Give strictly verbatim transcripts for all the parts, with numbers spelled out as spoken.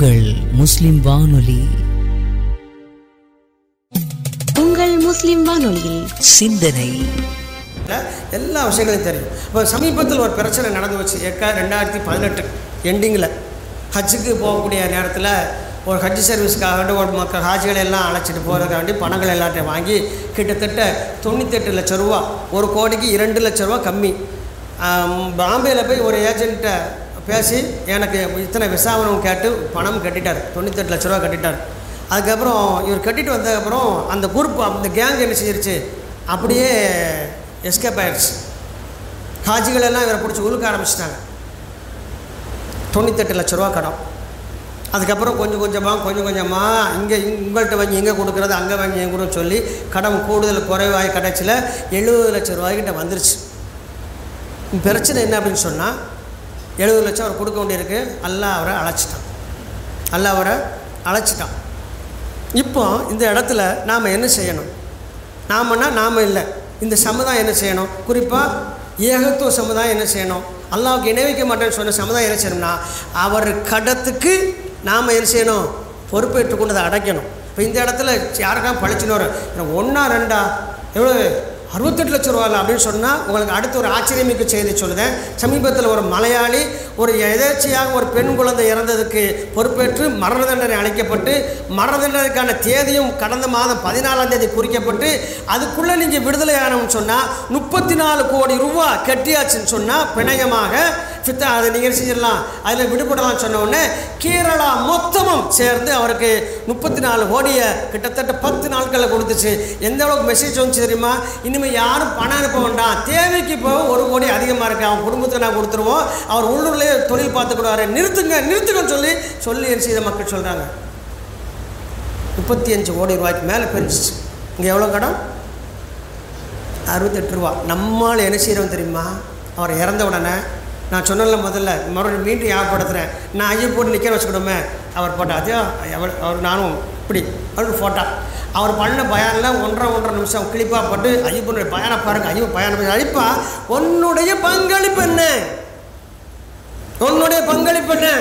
உங்கள் முஸ்லிம் வானொலி. உங்கள் முஸ்லிம் வானொலியில் சிந்தனை எல்லா விஷயங்களையும் தெரியும். இப்போ சமீபத்தில் ஒரு பிரச்சனை நடந்து வச்சு ஏக்கா ரெண்டாயிரத்தி பதினெட்டு எண்டிங்கில் ஹஜ்ஜுக்கு போகக்கூடிய நேரத்தில் ஒரு ஹஜ் சர்வீஸ்க்காக ஒரு மக்கள் ஹாஜிகளை எல்லாம் அழைச்சிட்டு போகிறதுக்காண்டி பணங்கள் எல்லாத்தையும் வாங்கி கிட்டத்தட்ட தொண்ணூத்தெட்டு லட்ச ரூபா, ஒரு கோடிக்கு இரண்டு லட்ச ரூபா கம்மி. பாம்பேயில் போய் ஒரு ஏஜென்ட்டை பேசி எனக்கு இத்தனை விசாவனம் கேட்டு பணம் கட்டிட்டார், தொண்ணூத்தெட்டு லட்ச ரூபா கட்டிட்டார். அதுக்கப்புறம் இவர் கட்டிட்டு வந்ததுக்கப்புறம் அந்த குரூப் அந்த கேங் என்ன செஞ்சிருச்சு, அப்படியே எஸ்கேப் ஆயிடுச்சு. ஹாஜிகள் எல்லாம் இவரை பிடிச்சி உழுக்க ஆரம்பிச்சிட்டாங்க. தொண்ணூத்தெட்டு லட்ச ரூபா கடன். அதுக்கப்புறம் கொஞ்சம் கொஞ்சமாக கொஞ்சம் கொஞ்சமாக இங்கே உங்கள்கிட்ட வாங்கி எங்கே கொடுக்குறது, அங்கே வாங்கி எங்கே கொடுன்னு சொல்லி கடன் கூடுதல் குறைவாய் கடைச்சியில் எழுபது லட்ச ரூபாய்கிட்ட வந்துருச்சு. பிரச்சனை என்ன அப்படின்னு சொன்னால், எழுபது லட்சம் அவர் கொடுக்க வேண்டியிருக்கு. அல்லாஹ் அவரை அழைச்சிட்டான், அல்லாஹ் அவரை அழைச்சிட்டான். இப்போ இந்த இடத்துல நாம் என்ன செய்யணும்? நாமன்னா நாம் இல்லை, இந்த சமுதாயம் என்ன செய்யணும்? குறிப்பாக ஏகத்துவ சமுதாயம் என்ன செய்யணும்? அல்லாஹ்வுக்கு இணை வைக்க மாட்டேன்னு சொன்ன சமுதாயம் என்ன செய்யணும்னா, அவர் கடத்துக்கு நாம் என்ன செய்யணும்? பொறுப்பேற்று கொண்டு அதை அடைக்கணும். இப்போ இந்த இடத்துல யாருக்கா பழிச்சுன்னு வரும், ஒன்றா ரெண்டா எவ்வளோ அறுபத்தெட்டு லட்ச ரூபாயில் அப்படின்னு சொன்னால் உங்களுக்கு அடுத்து ஒரு ஆச்சரியமிக்க செய்தி சொல்லுதேன். சமீபத்தில் ஒரு மலையாளி ஒரு எதேச்சையாக ஒரு பெண் குழந்தை இறந்ததுக்கு பொறுப்பேற்று மரண தண்டனை அளிக்கப்பட்டு, மரண தண்டனைக்கான தேதியும் கடந்த மாதம் பதினாலாம் தேதி குறிக்கப்பட்டு, அதுக்குள்ளே நீங்கள் விடுதலை ஆகணும்னு சொன்னால் முப்பத்தி நாலு கோடி ரூபா கட்டியாச்சுன்னு சொன்னால் பிணையமாக ஃபித்தா அதை நீங்கள் செஞ்சிடலாம், அதில் விடுபடலாம்னு சொன்ன உடனே கேரளா மொத்தமும் சேர்ந்து அவருக்கு முப்பத்தி நாலு கோடியை கிட்டத்தட்ட பத்து நாட்களில் கொடுத்துச்சு. எந்த அளவுக்கு மெசேஜ் வந்துச்சு தெரியுமா? இனிமேல் யாரும் பணம் அனுப்ப வேண்டாம், தேவைக்கு இப்போ ஒரு கோடி அதிகமாக இருக்குது, அவன் குடும்பத்துக்கு நான் கொடுத்துருவோம், அவர் உள்ளூர்லேயே தொழில் பார்த்துக்கிடுவார், நிறுத்துங்க நிறுத்துங்கன்னு சொல்லி சொல்லி என்ன செய்த மக்கள் சொல்கிறாங்க. முப்பத்தி அஞ்சு கோடி ரூபாய்க்கு மேலே பெருந்துச்சு. இங்கே எவ்வளோ கடன்? அறுபத்தெட்டு ரூபா. நம்மால் என்ன செய்கிறோம் தெரியுமா? அவர் இறந்த உடனே நான் சொன்னல முதல்ல, மறுபடியும் மீண்டும் ஞாபகப்படுத்துகிறேன், நான் ஐயோ போட்டு நிற்க வச்சுக்கிடுமே அவர் போட்டா அதே எவ்வளோ அவர் நானும் இப்படி அவருக்கு ஃபோட்டா அவர் பண்ண பயானில் ஒன்றரை ஒன்றரை நிமிஷம் கிளிப்பாக போட்டு ஐயப்பனுடைய பயானை பாருங்க, ஐயோ பயானை அழிப்பா உன்னுடைய பங்களிப்பு என்ன, உன்னுடைய பங்களிப்பு என்ன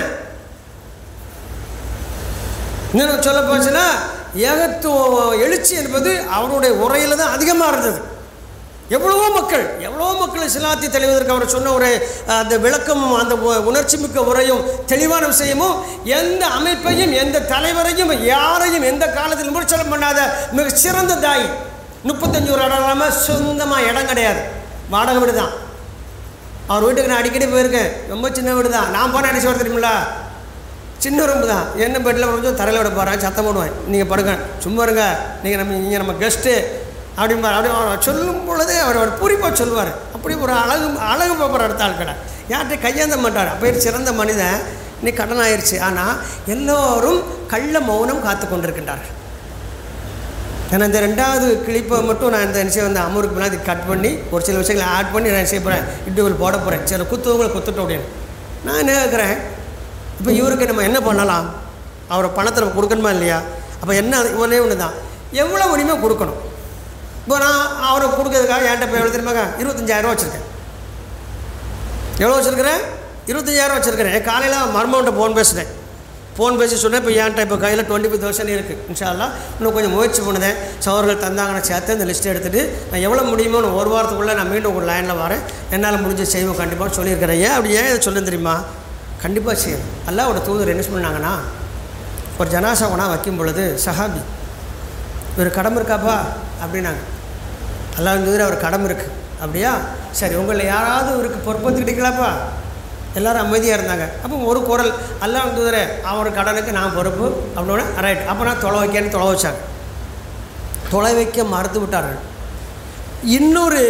இன்னும் சொல்ல போச்சுன்னா, ஏகத்துவ எழுச்சி என்பது அவருடைய உரையில் தான் அதிகமாக இருந்தது. எவ்வளவோ மக்கள் எவ்வளோ மக்கள் இஸ்லாத்தை தெளிவதற்கு அவர் சொன்ன ஒரு அந்த விளக்கமும் அந்த உணர்ச்சி மிக்க உரையும் தெளிவான விஷயமும் எந்த அமைப்பையும் எந்த தலைவரையும் யாரையும் எந்த காலத்தில் விமர்சனம் பண்ணாத மிக சிறந்த தாய். முப்பத்தஞ்சு ஒரு இடம் இல்லாமல் சொந்தமாக இடம் கிடையாது, வாடகை வீடு தான். அவர் வீட்டுக்கு நான் அடிக்கடி போயிருக்கேன், ரொம்ப சின்ன வீடு தான். நான் போனால் என்ன சொல்ல தெரியுமில்ல, சின்ன ரூம்பு தான். என்ன பெட்டில் கொஞ்சம் தரையில் விட போகிறேன், சத்தம் போடுவேன், நீங்கள் படுங்க சும்மா இருங்க, நீங்கள் நம்ம நீங்கள் நம்ம கெஸ்ட்டு அப்படிம்பார். அப்படி அவர் சொல்லும் பொழுதே அவர் அவர் பூரிப்பாக சொல்லுவார். அப்படி ஒரு அழகு அழகு பார்ப்பார் அடுத்த ஆள் கடை, யார்கிட்ட கையாந்த மாட்டார். அப்போ சிறந்த மனிதன் இன்னைக்கு கடன் ஆயிடுச்சு. ஆனால் எல்லோரும் கள்ள மௌனம் காத்து கொண்டிருக்கின்றார்கள். ஏன்னா இந்த ரெண்டாவது கிளிப்பை மட்டும் நான் இந்த விஷயம் வந்து அமருக்கு முன்னாடி கட் பண்ணி ஒரு சில விஷயங்களை ஆட் பண்ணி நான் செய்ய போகிறேன், இட்டுகள் போட போகிறேன். சில குத்துவங்களை குத்துட்ட அப்படின்னு நான் என்ன கேட்குறேன், இப்போ இவருக்கு நம்ம என்ன பண்ணலாம்? அவரை பணத்தை நம்ம கொடுக்கணுமா இல்லையா? அப்போ என்ன ஒன்றே ஒன்று தான், எவ்வளோ முடியுமோ கொடுக்கணும். இப்போ நான் அவரை கொடுக்கறதுக்காக என்கிட்ட இப்போ எவ்வளோ தெரியுமாங்க, இருபத்தஞ்சாயிரரூவா வச்சுருக்கேன். எவ்வளோ வச்சுருக்கிறேன்? இருபத்தஞ்சாயிரம் வச்சுருக்கிறேன். காலையில் மர்மன்ட்ட ஃபோன் பேசுகிறேன், ஃபோன் பேசி சொன்னேன், இப்போ என்கிட்ட இப்போ கையில் டுவெண்ட்டி ஃபைவ் தௌசண்ட் இருக்குது. இன்ஷா அல்லாஹ் இன்னும் கொஞ்சம் முயற்சி பண்ணுதேன், சவர்கள் தந்தாங்கன்னு சேர்த்து இந்த லிஸ்ட்டை எடுத்துகிட்டு நான் எவ்வளோ முடியுமோ நான் ஒரு வாரத்துக்குள்ளே நான் மீண்டும் ஒரு லைனில் வரேன், என்னால் முடிஞ்ச செய்வோம் கண்டிப்பாக சொல்லியிருக்கிறேன். ஏன் அப்படி ஏன் இதை சொல்ல தெரியுமா? கண்டிப்பாக செய்யணும். அல்லாஹ்வோட தூதர் என்ன பண்ணாங்கன்னா, ஒரு ஜனாசா உணா வைக்கும் பொழுது சஹாபி ஒரு கடமை இருக்காப்பா அப்படின்னாங்க. அல்லாஹ் தூதர் அவர் கடமை இருக்குது. அப்படியா, சரி உங்களில் யாராவது இவருக்கு பொறுப்பேற்றுக்கிட்டீங்களாப்பா? எல்லோரும் அமைதியாக இருந்தாங்க. அப்போ ஒரு குரல், அல்லாஹ் தூதரே அவர் கடனுக்கு நான் பொறுப்பு அப்படின்னா ரைட். அப்போ நான் தொலை வைக்கன்னு தொலை வச்சாங்க. தொலை வைக்க மறுத்து விட்டார்கள். இன்னொரு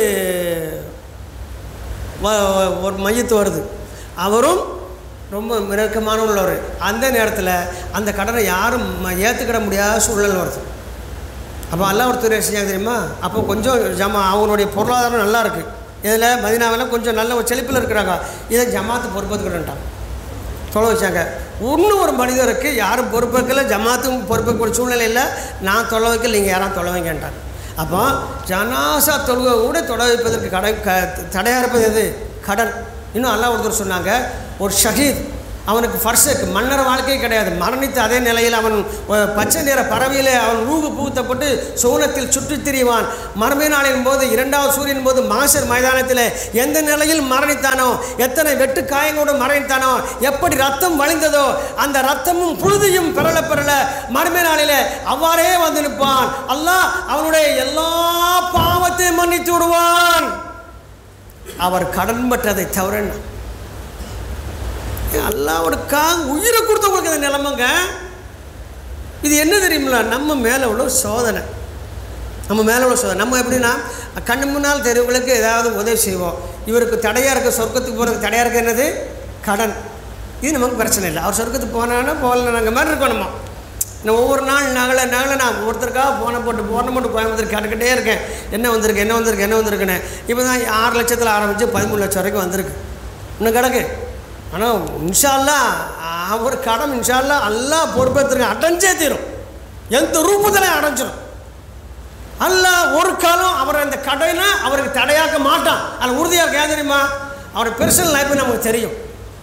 ஒரு மையத்து வருது, அவரும் ரொம்ப மிரக்கமான உள்ளவர். அந்த நேரத்தில் அந்த கடனை யாரும் ஏற்றுக்கிட முடியாத சூழல் வருது. அப்போ அல்லாஹ் ஒருத்தர் செஞ்சாங்க தெரியுமா? அப்போ கொஞ்சம் ஜமா அவங்களுடைய பொருளாதாரம் நல்லா இருக்குது, இதில் மதினாவில் கொஞ்சம் நல்ல ஒரு செழிப்பில் இருக்கிறாங்க, இதை ஜமாத்து பொறுப்பேற்றுக்கிட்டாங்க, தொலை வச்சாங்க. இன்னும் ஒரு மனிதருக்கு யாரும் பொறுப்பேற்கல, ஜமாத்தும் பொறுப்பேற்க ஒரு சூழ்நிலை இல்லை, நான் தொலை வைக்கல, நீங்கள் யாரும் தொலை வைங்கன்றாங்க. அப்போ ஜனாசா தொழுகை கூட தொலை வைப்பதற்கு கடை க தடையாக இருப்பது எது? கடன். இன்னும் அல்லாஹ் ஒருத்தர் சொன்னாங்க, ஒரு ஷஹீத் அவனுக்கு ஃபர்ஸ்ட் மன்னர் வாழ்க்கை கிடையாது. மரணித்த அதே நிலையில் அவன் பச்சை நிற பறவையிலே அவன் ரூபு பூத்தப்பட்டு சோனத்தில் சுற்றித் திரிவான். மறுமை நாளின் போது இரண்டாவது சூரியன் போது மாசர் மைதானத்தில் எந்த நிலையில் மரணித்தானோ, எத்தனை வெட்டு காயங்களோடு மரணித்தானோ, எப்படி ரத்தம் வழிந்ததோ அந்த ரத்தமும் புழுதியும் பெறல பெறல மறுமை நாளில் அவ்வாறே வந்து நிற்பான். அல்லாஹ் அவனுடைய எல்லா பாவத்தையும் மன்னித்து விடுவான். அவர் கடன் பற்றதை தவிர அல்லாஹ்வுக்காக உயிரை கொடுத்தவங்களுக்கு அந்த நிலைமைங்க. இது என்ன தெரியுமில்ல, நம்ம மேலே உள்ள சோதனை. நம்ம மேலே உள்ள சோதனை. நம்ம எப்படின்னா கண்ணு முன்னால் தெருவுகளுக்கு ஏதாவது உதவி செய்வோம். இவருக்கு தடையாக இருக்க சொர்க்கத்துக்கு போகிறதுக்கு தடையாக இருக்க என்னது கடன். இது நமக்கு பிரச்சனை இல்லை. அவர் சொர்க்கத்துக்கு போனான்னா போகல நாங்கள் மாதிரி இருக்கோம். நம்ம நான் ஒவ்வொரு நாள் நகலை நகலை நான் ஒருத்தருக்காக போனை போட்டு போனை போட்டு கோயம்புத்தூர் கேட்டுக்கிட்டே இருக்கேன். என்ன வந்திருக்கு என்ன வந்திருக்கு என்ன வந்திருக்குன்னு. இப்போ தான் ஆறு லட்சத்தில் ஆரம்பித்து பதிமூணு லட்சம் வரைக்கும் வந்திருக்கு. இன்னும் கிடக்கு. ஆனால் இன்ஷா அல்லாஹ் அவர் கடன் இன்ஷா அல்லாஹ் அல்லாஹ் பொறுப்பேற்றுங்க, அடைஞ்சே தீரும். எந்த ரூபத்தில் அடைஞ்சிடும். அல்லாஹ் ஒரு காலம் அவர் அந்த கடைனா அவருக்கு தடையாக்க மாட்டான். அதில் உறுதியாக ஏன் தெரியுமா, அவரோட பெர்சனல் லைஃப் நமக்கு தெரியும்.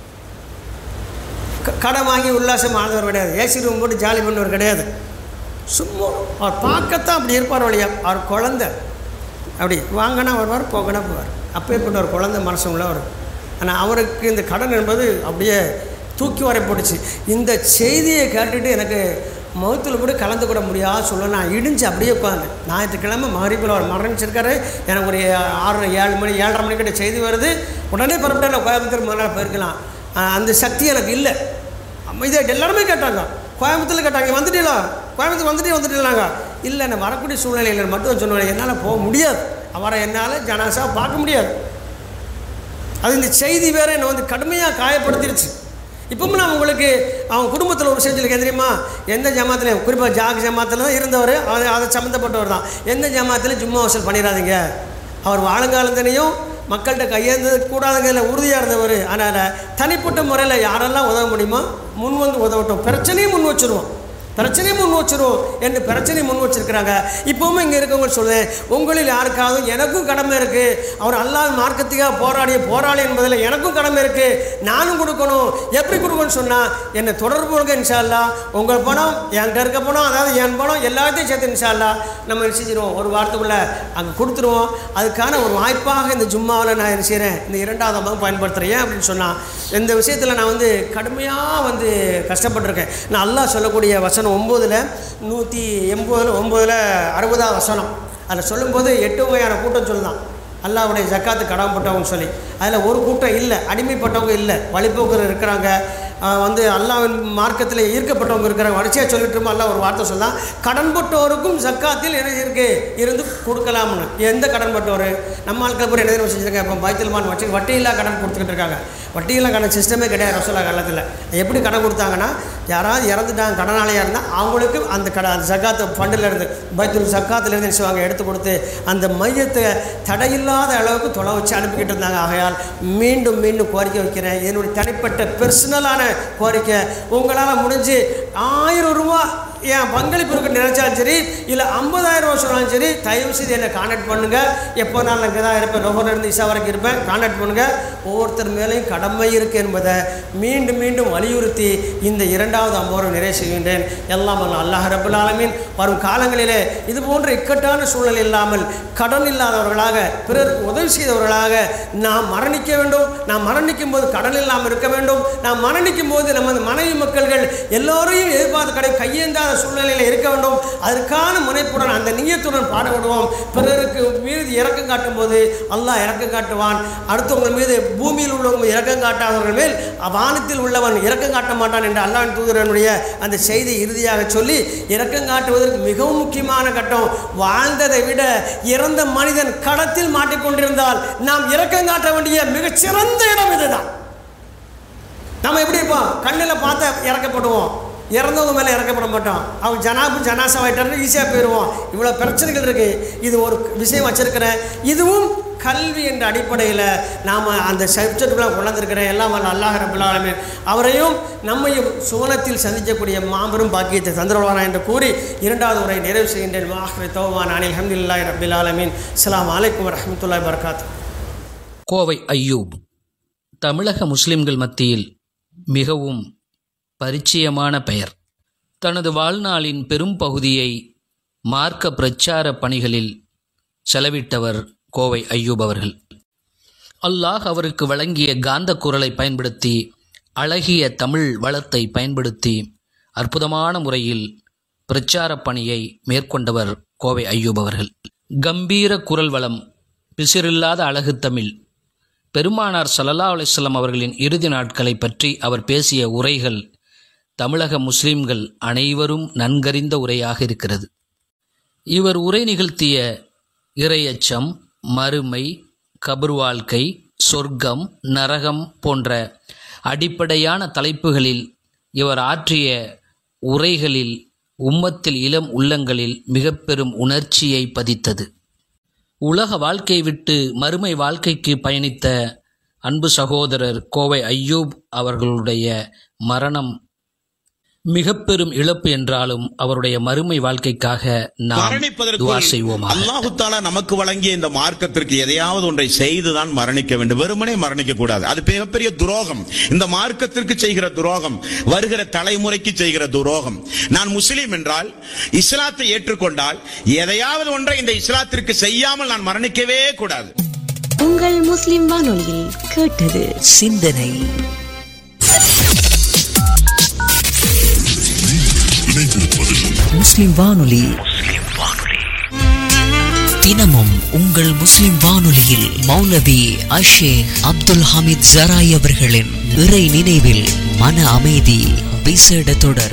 கடை வாங்கி உல்லாசம் ஆனவர் கிடையாது. ஏசி ரூம் போட்டு ஜாலி பண்ணவர் கிடையாது. சும்மா அவர் பார்க்கத்தான் அப்படி இருப்பார். வழியா அவர் குழந்தை அப்படி வாங்கினா வருவார், போகனா போவார். அப்பேற்பட்ட ஒரு குழந்தை மனசு உள்ளவர். ஆனால் அவருக்கு இந்த கடன் என்பது அப்படியே தூக்கி வரை போட்டுச்சு. இந்த செய்தியை கேட்டுட்டு எனக்கு மௌத்தில் கூட கலந்து கூட முடியாது சொல்ல நான் இடிஞ்சு அப்படியே உட்காந்தேன். ஞாயிற்றுக்கிழமை மகரிபில் அவர் மரணிச்சிருக்காரு. எனக்கு ஒரு ஆறு ஏழு மணி ஏழரை மணிக்கிட்ட செய்தி வருது. உடனே பரப்பிட்டு நான் கோயம்புத்தூர் மேலே போயிருக்கலாம். அந்த சக்தி எனக்கு இல்லை. இதை எல்லாருமே கேட்டாங்க. கோயம்புத்தூரில் கேட்டாங்க, வந்துட்டீங்களா கோயம்புத்தூர் வந்துட்டே வந்துட்டீங்களாங்க. இல்லை நான் வரக்கூடிய சூழ்நிலையில் மட்டும் சொன்னேன், என்னால் போக முடியாது. அவரை என்னால் ஜனாசா பார்க்க முடியாது. அது இந்த செய்தி வேறு என்னை வந்து கடுமையாக காயப்படுத்திடுச்சு. இப்பவும் நான் உங்களுக்கு அவங்க குடும்பத்தில் ஒரு விஷயத்தில் தெரியுமா, எந்த ஜமாத்துலையும் குறிப்பாக ஜாக் ஜமாத்தில் தான் இருந்தவர், அதை அதை சம்மந்தப்பட்டவர் தான். எந்த ஜமாத்திலையும் ஜும்மா வசூல் பண்ணிடாதீங்க. அவர் வாழுங்காலத்தினையும் மக்கள்கிட்ட கையேந்தது கூடாதுங்கிறதுல உறுதியாக இருந்தவர். அதனால் தனிப்பட்ட முறையில் யாரெல்லாம் உதவ முடியுமோ முன் வந்து உதவட்டும். பிரச்சனையும் முன் வச்சுருவோம் பிரச்சனையை முன் வச்சிருவோம் என்று பிரச்சனையை முன் வச்சிருக்கிறாங்க. இப்போவும் இங்கே இருக்கவங்க சொல்லுவேன், உங்களில் யாருக்காவது எனக்கும் கடமை இருக்குது. அவர் அல்லாஹ் மார்க்கத்துக்காக போராடிய போராளி என்பதில் எனக்கும் கடமை இருக்குது. நானும் கொடுக்கணும். எப்படி கொடுக்கணும்னு சொன்னால் என்னை தொடர்பு கொடுங்க. இன்ஷா அல்லாஹ் உங்கள் பணம் என்கிட்ட இருக்க பணம், அதாவது என் பணம் எல்லாத்தையும் சேர்த்து இன்ஷா அல்லாஹ் நம்ம என்ன செஞ்சிடுவோம், ஒரு வாரத்துக்குள்ளே அங்கே கொடுத்துருவோம். அதுக்கான ஒரு வாய்ப்பாக இந்த ஜும்மாவில் நான் என்ன செய்கிறேன், இந்த இரண்டாவது அம்மாவும் பயன்படுத்துகிறேன். ஏன் அப்படின்னு சொன்னால் இந்த விஷயத்தில் நான் வந்து கடுமையாக வந்து கஷ்டப்பட்டிருக்கேன். நான் அல்லாஹ் சொல்லக்கூடிய வசனம் ஒன்பதுல நூற்றி எண்பதுல ஒம்பதில் அறுபதாம் வசனம் அதில் சொல்லும்போது எட்டு வகையான கூட்டம் சொல்லலாம். அல்லாஹ்வுடைய ஜக்காத்து கடமைப்பட்டவங்க சொல்லி அதில் ஒரு கூட்டம் இல்லை, அடிமைப்பட்டவங்க இல்லை, வழிபோக்கர் இருக்கிறாங்க, வந்து அல்லாஹ்வின் மார்க்கத்தில் ஈர்க்கப்பட்டவங்க இருக்கிறாங்க. வரிசையாக சொல்லிட்டு அல்லாஹ் ஒரு வார்த்தை சொல்லலாம், கடன்பட்டோருக்கும் ஜக்காத்தில் என்ன இருக்குது இருந்து கொடுக்கலாம்னு. எந்த கடன்பட்டவர் நம்ம ஆட்கள் பூரா என்ன செஞ்சுருக்காங்க, இப்போ பைத்துல்மான் வச்சு வட்டியில்லா கடன் கொடுத்துக்கிட்டு இருக்காங்க. வட்டியில்லா கடன் சிஸ்டமே கிடையாது ரசூலுல்லாஹ் காலத்தில். எப்படி கடன் கொடுத்தாங்கன்னா, யாராவது இறந்துட்டாங்க கடனாளியாக இருந்தால் அவங்களுக்கு அந்த கடை அந்த ஜக்காத்து ஃபண்டிலேருந்து பைத்துல் ஜக்காத்துலேருந்து என்ன செய்வாங்க எடுத்து கொடுத்து அந்த மையத்தை தடையில்லாத அளவுக்கு தொலை வச்சு அனுப்பிக்கிட்டு இருந்தாங்க. ஆகையால் மீண்டும் மீண்டும் கோரிக்கை வைக்கிறேன், என்னுடைய தனிப்பட்ட பெர்சனலான கோரிக்கை, உங்களால் முடிஞ்சு ஆயிரம் ரூபா என் பங்களிப்பு இருக்க நினைச்சாலும் சரி, இல்லை ஐம்பதாயிரம் ரூபா சொன்னாலும் சரி, தயவு செய்து என்னை கான்டாக்ட் பண்ணுங்கள். எப்போ நான் இங்கே தான் இருப்பேன், நொகர்லேருந்து இசா வரைக்கும் இருப்பேன். கான்டாக்ட் பண்ணுங்கள். ஒவ்வொருத்தர் மேலேயும் கடமை இருக்குது என்பதை மீண்டும் மீண்டும் வலியுறுத்தி இந்த இரண்டாவது அமர்வை நிறைவு செய்கின்றேன். எல்லாம் அல்ல அல்லாஹ் ரப்பல் ஆலமீன் வரும் காலங்களிலே இது போன்ற இக்கட்டான சூழல் இல்லாமல் கடன் இல்லாதவர்களாக பிறருக்கு உதவி செய்தவர்களாக நாம் மரணிக்க வேண்டும். நாம் மரணிக்கும் போது கடன் இல்லாமல் இருக்க வேண்டும். நாம் மரணிக்கும் போது நமது மனைவி மக்கள்கள் எல்லோரையும் எதிர்பார்த்து கடை கையேந்தாத சூழ்நிலையில் இருக்க வேண்டும். அதற்கான முனைப்புடன் அந்த நியத்துடன் பாடுபடுவோம். பிறருக்கு மீது இறக்கம் காட்டும் போது அல்லாஹ் இறக்கம் காட்டுவான். அடுத்தவங்கள் மீது பூமியில் உள்ளவங்க இறக்கம் காட்டாதவர்கள் மேல் வானத்தில் உள்ளவன் இறக்கம் காட்ட மாட்டான் என்று அல்லாஹ்வின் தூதரனுடைய அந்த செய்தி இறுதியாக சொல்லி, இறக்கம் காட்டுவதற்கு மிகவும் முக்கியமான கட்டம், வாழ்ந்ததை விட இறந்த மனிதன் கடத்தில் மாட்டிக்கொண்டிருந்தால் நாம் இறக்கம் காட்ட வேண்டிய மிகச்சிறந்த இடம் இதுதான். நம்ம எப்படி இருப்போம், கண்ணில் பார்த்த இறக்கப்படுவோம், இறந்தவங்க மேலே இறக்கப்பட மாட்டோம். அவங்க ஜனாபு ஜனாசாவாயிட்டாரு ஈஸியாக போயிடுவோம். இவ்வளோ பிரச்சனைகள் இருக்குது. இது ஒரு விஷயம் வச்சுருக்கிறேன். இதுவும் கல்வி என்ற அடிப்படையில் நாம் அந்த சப்ஜெக்டுலாம் கொண்டாந்துருக்கிறேன். எல்லாம் வல்ல அல்லாஹ் ரப்பல் ஆலமீன் அவரையும் நம்மையும் சுவனத்தில் சந்திக்கக்கூடிய மாபெரும் பாக்கியத்தை தந்துருவானா என்று கூறி இரண்டாவது உரை நிறைவு செய்கின்றேன். ஆஹிரு தௌவானா அனில் ஹம்துலில்லாஹி ரப்பில் ஆலமீன். அஸ்ஸலாமு அலைக்கும் வரஹ்மத்துல்லாஹி வபரகாத்துஹு. கோவை அய்யூப் தமிழக முஸ்லிம்கள் மத்தியில் மிகவும் பரிச்சயமான பெயர். தனது வாழ்நாளின் பெரும் பகுதியை மார்க்க பிரச்சார பணிகளில் செலவிட்டவர் கோவை ஐயூப் அவர்கள். அல்லாஹ் அவருக்கு வழங்கிய காந்த குரலை பயன்படுத்தி, அழகிய தமிழ் வளத்தை பயன்படுத்தி அற்புதமான முறையில் பிரச்சார பணியை மேற்கொண்டவர் கோவை ஐயூப் அவர்கள். கம்பீர குரல் வளம், பிசிறில்லாத அழகு தமிழ். பெருமானார் ஸல்லல்லாஹு அலைஹி வஸல்லம் அவர்களின் இறுதி நாட்களை பற்றி அவர் பேசிய உரைகள் தமிழக முஸ்லிம்கள் அனைவரும் நன்கறிந்த உரையாக இருக்கிறது. இவர் உரை நிகழ்த்திய இறையச்சம், மறுமை, கபர் வாழ்க்கை, சொர்க்கம், நரகம் போன்ற அடிப்படையான தலைப்புகளில் இவர் ஆற்றிய உரைகளில் உம்மத்தில் இளம் உள்ளங்களில் மிக பெரும் உணர்ச்சியை பதித்தது. உலக வாழ்க்கை விட்டு மறுமை வாழ்க்கைக்கு பயணித்த அன்பு சகோதரர் கோவை ஐயூப் அவர்களுடைய மரணம் மிக பெரும் இழப்பு என்றாலும் அவருடைய மறுமை வாழ்க்கைக்காக நாம் துஆ செய்வோமாக. அல்லாஹ் தஆலா நமக்கு வழங்கிய இந்த மார்க்கத்திற்கு எதையாவது ஒன்றை செய்துதான் மரணிக்க வேண்டும், வெறுமனே மரணிக்க கூடாது. அது மிகப்பெரிய துரோகம். இந்த மார்க்கத்திற்கு செய்கிற துரோகம், வருகிற தலைமுறைக்கு செய்கிற துரோகம். நான் முஸ்லீம் என்றால், இஸ்லாத்தை ஏற்றுக்கொண்டால், எதையாவது ஒன்றை இந்த இஸ்லாத்திற்கு செய்யாமல் நான் மரணிக்கவே கூடாது. உங்கள் முஸ்லிம் வானொலியில் கேட்டது சிந்தனை. முஸ்லிம் வானொலி தினமும் உங்கள் முஸ்லிம் வானொலியில் மௌலவி அஷேக் அப்துல் ஹமீத் ஜராய் அவர்களின் இறை நினைவில் மன அமைதி விசேட தொடர்.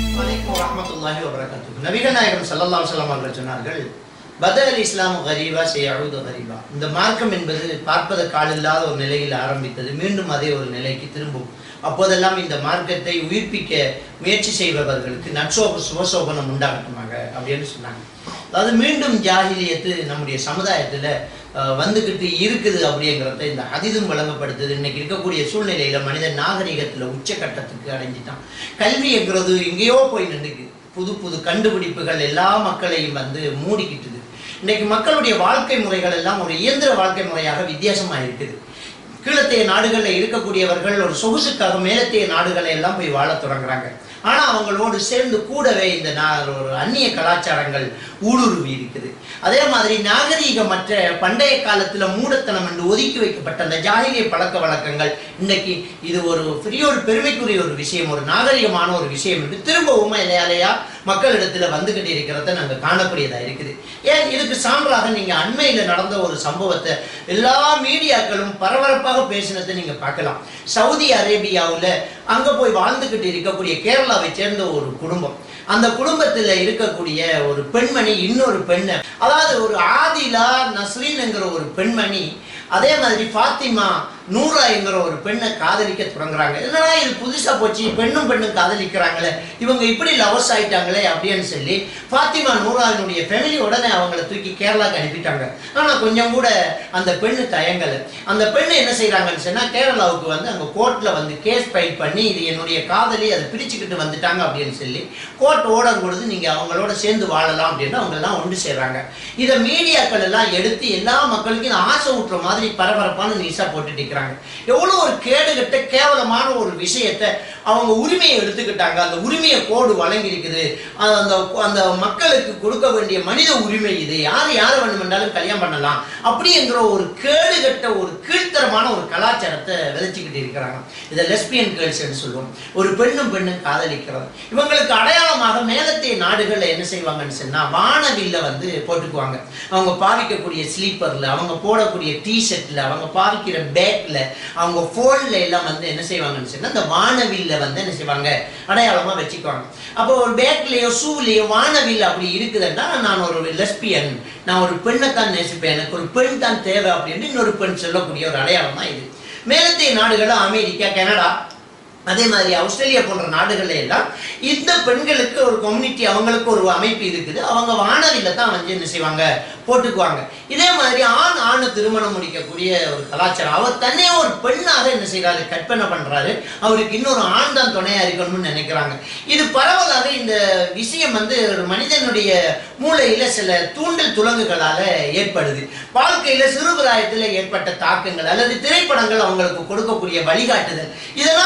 நபிகள் நாயகம் ஸல்லல்லாஹு அலைஹி வஸல்லம் அவர்கள் சொன்னார்கள், பதல் இஸ்லாம் கரீபா சயஊது கரீபா. இந்த மார்க்கம் என்பது பார்ப்பதற்கு ஆளில்லாத ஒரு நிலையில் ஆரம்பித்தது, மீண்டும் அதே ஒரு நிலைக்கு திரும்பும். அப்போதெல்லாம் இந்த மார்க்கத்தை உயிர்ப்பிக்க முயற்சி செய்பவர்களுக்கு நற்சோப சுபசோபனம் உண்டாகட்டுமாக அப்படின்னு சொன்னாங்க. அதாவது மீண்டும் ஜாஹிலியத்து நம்முடைய சமுதாயத்தில் வந்துக்கிட்டு இருக்குது அப்படிங்கிறத இந்த ஹதீஸும் வழங்கப்படுத்துது. இன்னைக்கு இருக்கக்கூடிய சூழ்நிலையில மனிதன் நாகரிகத்தில் உச்சக்கட்டத்துக்கு அடைஞ்சிட்டான். கல்விங்கிறது எங்கேயோ போய் நின்றுக்கு. புது புது கண்டுபிடிப்புகள் எல்லா மக்களையும் வந்து மூடிக்கிட்டுது. இன்னைக்கு மக்களுடைய வாழ்க்கை முறைகள் எல்லாம் ஒரு இயந்திர வாழ்க்கை முறையாக வித்தியாசமாக இருக்குது. கீழத்தைய நாடுகளில் இருக்கக்கூடியவர்கள் ஒரு சொகுசுக்காக மேலத்தைய நாடுகளை எல்லாம் போய் வாழ தொடங்குறாங்க. ஆனால் அவங்களோடு சேர்ந்து கூடவே இந்த ஒரு அந்நிய கலாச்சாரங்கள் ஊடுருவி இருக்குது. அதே மாதிரி நாகரீகமற்ற பண்டைய காலத்தில் மூடத்தனம் என்று ஒதுக்கி வைக்கப்பட்ட அந்த ஜாகிலிய பழக்க வழக்கங்கள் இன்னைக்கு இது ஒரு பெரிய ஒரு பெருமைக்குரிய ஒரு விஷயம், ஒரு நாகரிகமான ஒரு விஷயம் என்று திரும்பவும் இலையாலையா மக்களிடத்தில் வந்துகிட்டு இருக்கிறத நாங்கள் காணக்கூடியதாக இருக்குது. ஏன் இதுக்கு சான்றாக நீங்கள் அண்மையில் நடந்த ஒரு சம்பவத்தை எல்லா மீடியாக்களும் பரபரப்பாக பேசினதை நீங்கள் பார்க்கலாம். சவுதி அரேபியாவில் அங்கே போய் வாழ்ந்துக்கிட்டு இருக்கக்கூடிய கேரளாவை சேர்ந்த ஒரு குடும்பம், அந்த குடும்பத்தில் இருக்கக்கூடிய ஒரு பெண்மணி இன்னொரு பெண்ணை, அதாவது ஒரு ஆதிலா நஸ்ரீன் என்கிற ஒரு பெண்மணி, அதே மாதிரி ஃபாத்திமா நூரா என்கிற ஒரு பெண்ணை காதலிக்க தொடங்குறாங்க. என்னடா இது புதுசாக போச்சு, பெண்ணும் பெண்ணும் காதலிக்கிறாங்களே, இவங்க இப்படி லவர்ஸ் ஆயிட்டாங்களே அப்படின்னு சொல்லி ஃபாத்திமா நூராவினுடைய ஃபேமிலி உடனே அவங்கள தூக்கி கேரளாவுக்கு அனுப்பிட்டாங்க. ஆனால் கொஞ்சம் கூட அந்த பெண்ணு தயங்கலை. அந்த பெண்ணு என்ன செய்கிறாங்கன்னு சொன்னால் கேரளாவுக்கு வந்து அங்கே கோர்ட்டில் வந்து கேஸ் ஃபைல் பண்ணி இது என்னுடைய காதலி அதை பிரிச்சுக்கிட்டு வந்துட்டாங்க அப்படின்னு சொல்லி கோர்ட் ஓர்டர் கொடுத்து நீங்கள் அவங்களோட சேர்ந்து வாழலாம் அப்படின்னு அவங்கெல்லாம் ஒன்று செய்கிறாங்க. இதை மீடியாக்கள் எல்லாம் எடுத்து எல்லா மக்களுக்கும் ஆசை ஊட்டுற மாதிரி பரபரப்பான நியூஸாக போட்டுட்டு எவ்வளவு ஒரு கேடுகட்ட கேவலமான ஒரு விஷயத்தை அவங்க உரிமையை எடுத்துக்கிட்டாங்க. அந்த உரிமையை கோடு வழங்கி இருக்குது. அந்த அந்த மக்களுக்கு கொடுக்க வேண்டிய மனித உரிமை இது, யார் யாரை வேண்டுமென்றாலும் கல்யாணம் பண்ணலாம் அப்படிங்கிற ஒரு கேடுகட்ட ஒரு கீழ்த்தரமான ஒரு கலாச்சாரத்தை விதைச்சிக்கிட்டு இருக்கிறாங்க. இதை லெஸ்பியன் கேர்ள்ஸ் என்று சொல்லுவோம். ஒரு பெண்ணும் பெண்ணும் காதலிக்கிறது. இவங்களுக்கு அடையாளமாக மேலத்தைய நாடுகளில் என்ன செய்வாங்கன்னு சொன்னா வானவில்ல வந்து போட்டுக்குவாங்க. அவங்க பாவிக்கக்கூடிய ஸ்லீப்பர்ல, அவங்க போடக்கூடிய டிஷர்ட்ல, அவங்க பாவிக்கிற பேக்ல, அவங்க போன்ல எல்லாம் வந்து என்ன செய்வாங்கன்னு சொன்னா இந்த வானவில்ல வந்து என்ன செய்வாங்க அடையாளமா வச்சுக்குவாங்க. அப்போ ஒரு பேக்லயோ ஷூலயோ வானவில் அப்படி இருக்குதுன்னா நான் ஒரு லெஸ்பியன், நான் ஒரு பெண்ணை தான் நேசிப்பேன், எனக்கு ஒரு பெண் தான் தேவை அப்படின்னு இன்னொரு பெண் சொல்லக்கூடிய ஒரு அடையாளம் தான் இது. மேலத்தைய நாடுகள் அமெரிக்கா, கனடா, அதே மாதிரி ஆஸ்திரேலியா போன்ற நாடுகள்ல எல்லாம் இந்த பெண்களுக்கு ஒரு கம்யூனிட்டி, அவங்களுக்கு ஒரு அமைப்பு இருக்குது. அவங்க வானவில்ல தான் வந்து என்ன செய்வாங்க போட்டுக்குவாங்க. இதே மாதிரி ஆண் ஆணு திருமணம் முடிக்கக்கூடிய ஒரு கலாச்சாரம். அவர் தன்னே ஒரு பெண்ணாக என்ன செய்யறாரு, கற்பனை பண்றாரு, அவருக்கு இன்னொரு ஆண் தான் துணையா இருக்கணும்னு நினைக்கிறாங்க. இது பரவலாக இந்த விஷயம் வந்து ஒரு மனிதனுடைய மூளையில சில தூண்டல் துலங்குகளால ஏற்படுது. வாழ்க்கையில சிறுபிராயத்தில் ஏற்பட்ட தாக்கங்கள் அல்லது திரைப்படங்கள் அவங்களுக்கு கொடுக்கக்கூடிய வழிகாட்டுதல், இதனால் அவங்களுடைய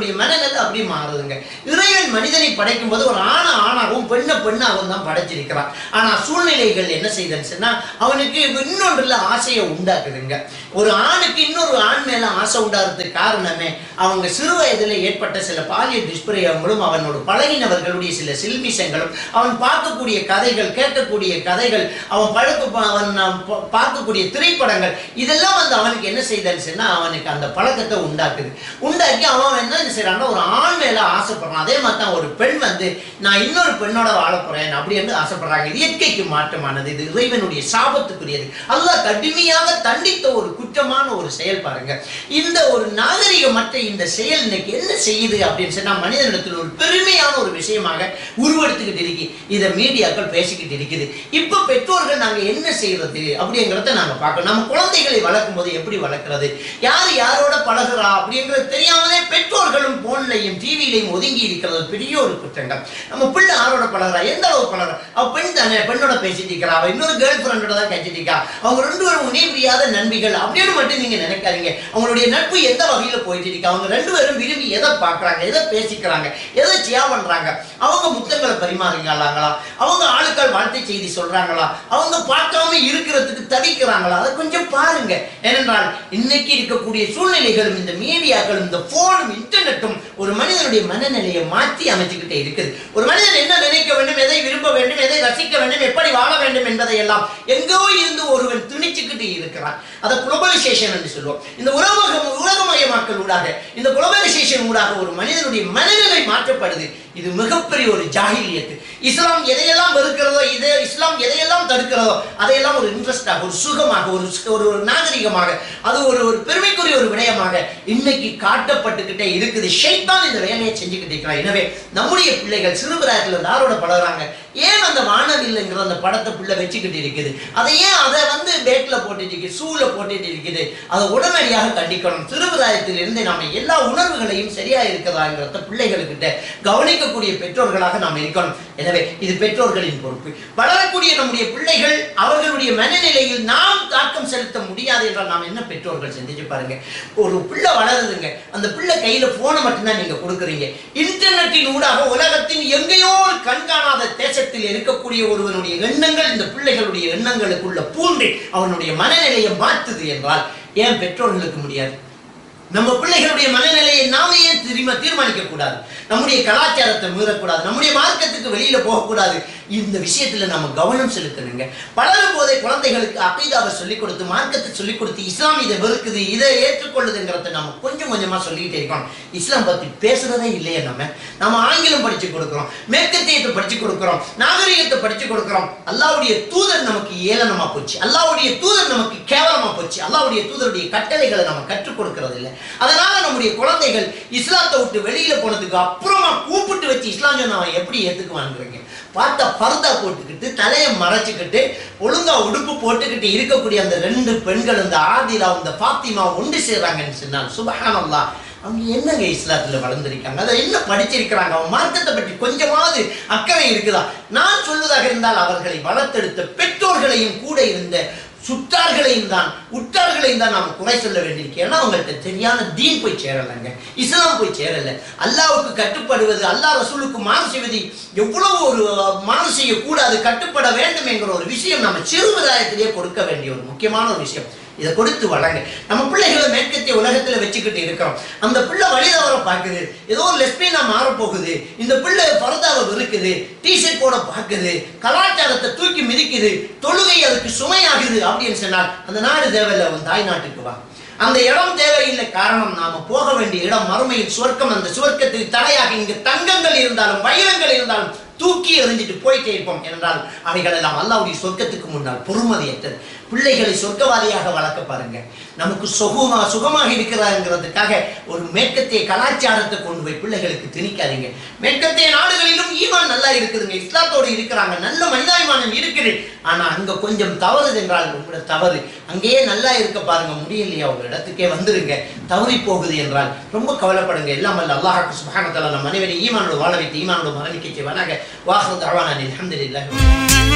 அவர்களுடைய மனநிலை அப்படி மாறுதுங்க. இறைவன் மனிதனை படைக்கும் போது ஒரு ஆணை ஆணாகவும் பெண்ணை பெண்ணாகவும் தான் படைச்சிருக்கிறான். ஆனா சூழ்நிலைகள் என்ன செய்யுதுன்னு சொன்னா அவனுக்கு இன்னொன்றுல ஆசையை உண்டாக்குதுங்க. ஒரு ஆணுக்கு இன்னொரு ஆண் மேல ஆசை உண்டாகிறதுக்கு காரணமே அவங்க சிறு வயதுல ஏற்பட்ட சில பாலியல் துஷ்பிரயோகங்களும் அவனோட பழகினவர்களுடைய சில சில்மிஷங்களும் அவன் பார்க்கக்கூடிய கதைகள், கேட்கக்கூடிய கதைகள், அவன் பழக்க அவன் பார்க்கக்கூடிய திரைப்படங்கள், இதெல்லாம் வந்து அவனுக்கு என்ன செய்தான்னு சொன்னா அவனுக்கு அந்த பழக்கத்தை உண்டாக்குது. உண்டாக்கி அவன் என்ன செய்யறான்னா ஒரு ஆண் மேல ஆசைப்படுறான். அதே மாதிரி தான் ஒரு பெண் வந்து நான் இன்னொரு பெண்ணோட வாழ போறேன் அப்படி என்று ஆசைப்படுறாங்க. இது இயற்கைக்கு மாற்றமானது, இது இறைவனுடைய சாபத்துக்குரியது. அல்லாஹ் கடுமையாக தண்டித்த ஒரு குற்றமான ஒரு செயல் பாருங்க. இந்த ஒரு நாகரிகமற்ற இந்த செயல் இன்னைக்கு என்ன செய்யுது அப்படின்னு சொன்னா மனிதனிடத்தில் ஒரு பெருமையான ஒரு விஷயமாக உருவெடுத்துக்கிட்டு இருக்கு. இதை மீடியாக்கள் பேசிக்கிட்டு இருக்குது. இப்ப பெற்றோர்கள் நாங்க என்ன செய்யறது அப்படிங்கிறத நாங்க பார்க்கணும். நம்ம குழந்தைகளை வளர்க்கும் போது எப்படி வளர்க்கிறது, யார் யாரோட பழகுறா அப்படிங்கிறது தெரியாமலே பெற்றோர்களும் போன்லையும் டிவிலையும் ஒதுங்கி இருக்கிறது பெரிய ஒரு குற்றங்கள். நம்ம பிள்ளை யாரோட பழகுறா, எந்த அளவு பழகுறா, அவ பெண் தானே, பெண்ணோட பேசிட்டு இருக்கிறா, அவ இன்னொரு கேர்ள் ஃப்ரெண்டோட தான் பேசிட்டு இருக்கா, அவங்க ரெண்டு பேரும் உணே புரியாத நண்பிகள் அப்படின்னு மட்டும் நீங்க நினைக்காதீங்க. அவங்களுடைய நட்பு எந்த வகையில போயிட்டு இருக்கா, அவங்க ரெண்டு பேரும் விரும்பி எதை பார்க்கறாங்க, எதை பேசிக்கிறாங்க, எதை சியா பண்றாங்க, அவங்க முத்தங்களை பரிமாறுங்களாங்களா, அவங்க ஆளுக்கள் வாழ்க்கை செய்தி சொல்றாங்களா, அவங்க பார்க்காம இருக்கிறதுக்கு தவிக்கிறாங்களா, அதை கொஞ்சம் பாருங்க. ஏனென்றால் இன்னைக்கு இருக்கக்கூடிய சூழ்நிலைகளும் இந்த மீடியாக்களும் இந்த போனும் இன்டர்நெட்டும் ஒரு மனிதனுடைய மனநிலையை மாற்றி அமைச்சுக்கிட்டே இருக்குது. ஒரு மனிதன் என்ன நினைக்க வேண்டும், எதை விரும்ப வேண்டும், எதை ரசிக்க வேண்டும், எப்படி வாழ வேண்டும் என்பதை எல்லாம் எங்கோ இருந்து ஒருவன் திணிச்சுக்கிட்டு இருக்கிறான். அதை குளோபலைசேஷன் என்று சொல்லுவோம். இந்த உலக உலகமயமாக்கல் ஊடாக, இந்த குளோபலைசேஷன் ஊடாக ஒரு மனிதனுடைய மனநிலை மாற்றப்படுது. இது மிகப்பெரிய ஒரு ஜாஹிலியத்து. இஸ்லாம் எதையெல்லாம் வெறுக்கிறதோ, இதே இஸ்லாம் எதையெல்லாம் தடுக்கிறதோ அதையெல்லாம் ஒரு இன்ட்ரெஸ்டாக, ஒரு சுகமாக, ஒரு ஒரு நாகரிகமாக, அது ஒரு ஒரு பெருமைக்குரிய ஒரு விடயமாக இன்னைக்கு காட்டப்பட்டுக்கிட்டே இருக்குது. ஷைத்தான் இந்த வேலையை செஞ்சுக்கிட்டு இருக்கிறார். எனவே நம்முடைய பிள்ளைகள் சிறுபிராயத்தில் இருந்து யாரோட பழகுறாங்க, ஏன் அந்த வானவில்லைங்கிற அந்த படத்தை பிள்ளை வச்சுக்கிட்டு இருக்குது, அதை ஏன் அதை வந்து பேட்ல போட்டுட்டு இருக்குது, சூல போட்டுட்டு இருக்குது, அதை உடனடியாக கண்டிக்கணும். சிறுபிராயத்தில் இருந்து நாம எல்லா உணர்வுகளையும் சரியா இருக்கிறதாங்கிறத பிள்ளைகளுக்கிட்ட கவனிக்கக்கூடிய பெற்றோர்களாக நாம் இருக்கணும். எனவே இது பெற்றோர்களின் பொறுப்பு. வளரக்கூடிய நம்முடைய பிள்ளைகள் அவர்களுடைய மனநிலையில் நாம் தாக்கம் செலுத்த முடியாது என்றால் நாம் என்ன பெற்றோர்கள் சிந்திச்சு பாருங்க. ஒரு பிள்ளை வளருதுங்க, அந்த பிள்ளை கையில போனை மட்டும்தான் நீங்க கொடுக்குறீங்க. இன்டர்நெட்டின் ஊடாக உலகத்தின் எங்கேயோ ஒரு கண்காணாத தேசத்தில் இருக்கக்கூடிய ஒருவனுடைய எண்ணங்கள் இந்த பிள்ளைகளுடைய எண்ணங்களுக்குள்ள பூண்டு அவனுடைய மனநிலையை மாற்றுது என்றால் ஏன் பெற்றோர்களுக்கு முடியாது? நம்ம பிள்ளைகளுடைய மனநிலையை நாம ஏன் திரும்ப தீர்மானிக்க கூடாது? நம்முடைய கலாச்சாரத்தை மீறக்கூடாது, நம்முடைய மார்க்கத்துக்கு வெளியில போகக்கூடாது. இந்த விஷயத்துல நம்ம கவனம் செலுத்தணுங்க. வளரும் போதே குழந்தைகளுக்கு அகீதாவை சொல்லிக் கொடுத்து, மார்க்கத்தை சொல்லிக் கொடுத்து, இஸ்லாம் இதை வெறுக்குது, இதை ஏற்றுக்கொள்ளுதுங்கிறத நம்ம கொஞ்சம் கொஞ்சமா சொல்லிக்கிட்டே இருக்கோம். இஸ்லாம் பத்தி பேசுறதே இல்லையே. நம்ம நம்ம ஆங்கிலம் படிச்சு கொடுக்கிறோம், மேற்கத்தியத்தை படிச்சு கொடுக்கிறோம், நாகரிகத்தை படிச்சு கொடுக்கிறோம். அல்லாஹ்வுடைய தூதர் நமக்கு ஏளனமா போச்சு, அல்லாஹ்வுடைய தூதர் நமக்கு கேவலமா போச்சு, அல்லாஹ்வுடைய தூதருடைய கட்டளைகளை நம்ம கற்றுக் கொடுக்கிறது இல்லை. அதனால நம்முடைய குழந்தைகள் இஸ்லாத்தை விட்டு வெளியில போனதுக்கு அப்புறமா கூப்பிட்டு வச்சு இஸ்லாம் சொன்ன அவன் எப்படி ஏத்துக்குவாங்கிறீங்க? பார்த்தா பர்தா போட்டுக்கிட்டு தலையை மறைச்சுக்கிட்டு ஒழுங்கா உடுப்பு போட்டுக்கிட்டு இருக்கக்கூடிய அந்த ரெண்டு பெண்கள், இந்த ஆதிலா இந்த பாத்திமா ஒன்று சேர்றாங்கன்னு சொன்னால் சுப்ஹானல்லாஹ், அவங்க என்னங்க இஸ்லாத்துல வளர்ந்திருக்காங்க, அதை என்ன படிச்சிருக்கிறாங்க, அவங்க மார்க்கத்தை பற்றி கொஞ்சமாவது அக்கறை இருக்குதா? நான் சொல்வதாக இருந்தால் அவர்களை வளர்த்தெடுத்த பெற்றோர்களையும் கூட இருந்த சுற்றார்களையும் தான் உற்றார்களையும் தான் நாம் குறை சொல்ல வேண்டியிருக்கு. ஏன்னா அவங்கள்ட்ட சரியான தீன் போய் சேரலைங்க, இஸ்லாம் போய் சேரல. அல்லாஹ்வுக்கு கட்டுப்படுவது, அல்லாஹ் ரசூலுக்கு மாறு செய்வது எவ்வளவு ஒரு மாறு செய்யக்கூடாது, கட்டுப்பட வேண்டும் என்கிற ஒரு விஷயம் நம்ம சிறுவிதாயத்திலேயே கொடுக்க வேண்டிய ஒரு முக்கியமான ஒரு விஷயம். இதை கொடுத்து வளங்க. நம்ம பிள்ளைகளை மேற்கத்திய உலகத்துல வச்சுக்கிட்டு இருக்கிறோம். அந்த பிள்ளை வழிதவரை பார்க்குது, ஏதோ ஒரு லெஸ்பியனா மாற போகுது, இந்த பிள்ளை பரதாவை வெறுக்குது, டிஷர்ட் போட பார்க்குது, கலாச்சாரத்தை தூக்கி மிதிக்குது, தொழுகை அதுக்கு சுமையாகுது அப்படின்னு சொன்னால் அந்த நாடு தேவையில்லை, அவன் தாய் நாட்டுக்கு வா. அந்த இடம் தேவையில்லை. காரணம் நாம போக வேண்டிய இடம் மறுமையில் சுவர்க்கம். அந்த சுவர்க்கத்துக்கு தடையாக இங்கு தங்கங்கள் இருந்தாலும் வைரங்கள் இருந்தாலும் தூக்கி எறிஞ்சிட்டு போயிட்டே இருப்போம் என்றால் அவைகள் எல்லாம் அல்லாஹ்வுடைய சொர்க்கத்துக்கு முன்னால் பொறுமதியற்றது. பிள்ளைகளை சொர்க்கவாதியாக வளர்க்க பாருங்க. நமக்கு சுகமா சுகமாக இருக்கிறாங்கிறதுக்காக ஒரு மேற்கத்திய கலாச்சாரத்தை கொண்டு போய் பிள்ளைகளுக்கு திணிக்காதீங்க. மேற்கத்திய நாடுகளிலும் ஈமான் நல்லா இருக்குதுங்க, இஸ்லாத்தோடு இருக்கிறாங்க, நல்ல மனிதாபிமானம் இருக்குது. ஆனா அங்க கொஞ்சம் தவறுது என்றால் உங்களோட தவறு. அங்கேயே நல்லா இருக்க பாருங்க, முடியலையா உங்க இடத்துக்கே வந்துருங்க. தவறி போகுது என்றால் ரொம்ப கவலைப்படுங்க. எல்லாம் அல்ல அல்லாஹ் சுப்ஹானஹு வ தஆலா நம் அனைவரையும் ஈமானோடு வாழ வைத்து ஈமானோடு மரணிக்க செய்வானாக. வாஹிரு தஅவானா அல்ஹம்துலில்லாஹ்.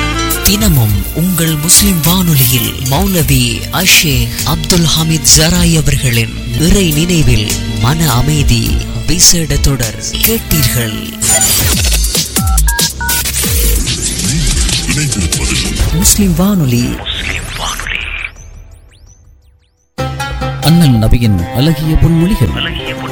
தினமும் உங்கள் முஸ்லிம் வானொலியில் மௌலவி அஷேக் அப்துல் ஹமீத் ஜராய் அவர்களின் இறை நினைவில் மன அமைதி விசேட தொடர் கேட்டீர்கள். முஸ்லிம் வானொலி. அண்ணல் நபியின் அழகிய பொன்மொழிகள்